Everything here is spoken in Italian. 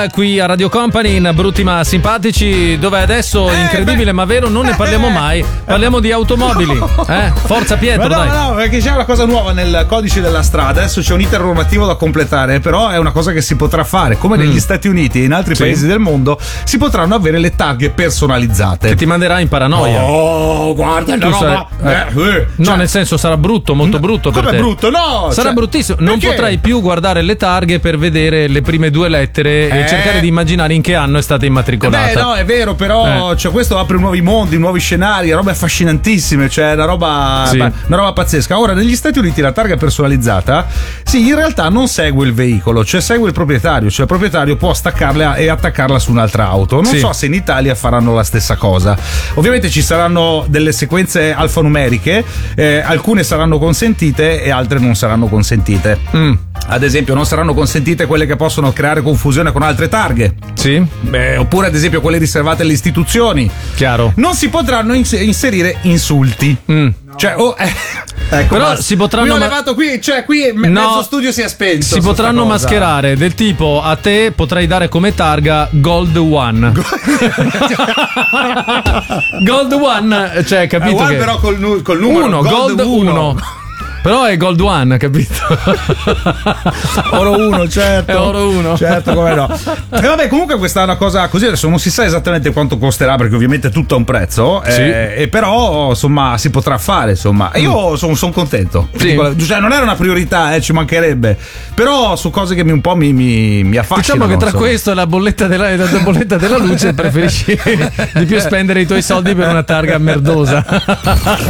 Qui a Radio Company in Brutti ma Simpatici, dove adesso incredibile ma vero non ne parliamo mai, parliamo di automobili. Forza Pietro, ma dai. No, perché c'è una cosa nuova nel codice della strada, adesso c'è un iter normativo da completare, però è una cosa che si potrà fare, come negli Stati Uniti e in altri paesi del mondo si potranno avere le targhe personalizzate. Che ti manderà in paranoia. Oh, guarda la roba. No, nel senso sarà brutto, molto brutto per come te. Brutto? No, sarà bruttissimo. Non perché? potrai più guardare le targhe per vedere le prime due lettere e cercare di immaginare in che anno è stata immatricolata. No, è vero, però cioè, questo apre nuovi mondi, nuovi scenari, robe affascinantissime, cioè una roba pazzesca. Ora, negli Stati Uniti la targa personalizzata, sì, in realtà non segue il veicolo, cioè segue il proprietario, cioè il proprietario può staccarla e attaccarla su un'altra auto. Non so se in Italia faranno la stessa cosa. Ovviamente ci saranno delle sequenze alfanumeriche, alcune saranno consentite e altre non saranno consentite. Ad esempio, non saranno consentite quelle che possono creare confusione con altre targhe. Sì. Oppure, ad esempio, quelle riservate alle istituzioni. Chiaro. Non si potranno inserire insulti. Cioè, ecco, però si potranno. Qui ho levato qui, cioè qui mezzo studio si è spento. Si potranno mascherare del tipo: a te potrei dare come targa Gold One. Gold One, cioè, capito? One però col numero Gold 1. Però è Gold One, capito? Oro 1, certo. È Oro 1. Certo, come no. E vabbè, comunque questa è una cosa così, adesso non si sa esattamente quanto costerà, perché ovviamente tutto ha un prezzo, e però insomma si potrà fare, insomma. E io sono contento. Sì. Cioè, non era una priorità, ci mancherebbe. Però su cose che un po' mi affascinano. Diciamo che tra questo e la bolletta della luce preferisci di più spendere i tuoi soldi per una targa merdosa.